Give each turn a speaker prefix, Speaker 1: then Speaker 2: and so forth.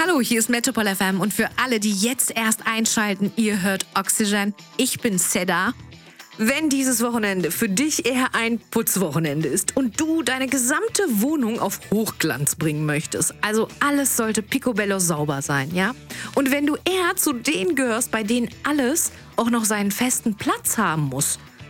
Speaker 1: Hallo, hier ist Metropol FM und für alle, die jetzt erst einschalten, ihr hört Oxygen. Ich bin Seda. Wenn dieses Wochenende für dich eher ein Putzwochenende ist und du deine gesamte Wohnung auf Hochglanz bringen möchtest, also alles sollte picobello sauber sein, ja? Und wenn du eher zu denen gehörst, bei denen alles auch noch seinen festen Platz haben muss,